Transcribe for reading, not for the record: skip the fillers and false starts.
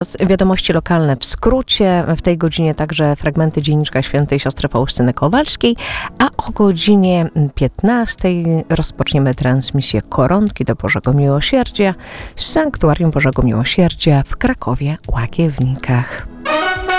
Wiadomości lokalne w skrócie. W tej godzinie także fragmenty dzienniczka świętej siostry Faustyny Kowalskiej, a o godzinie 15 rozpoczniemy transmisję Koronki do Bożego Miłosierdzia z Sanktuarium Bożego Miłosierdzia w Krakowie Łagiewnikach.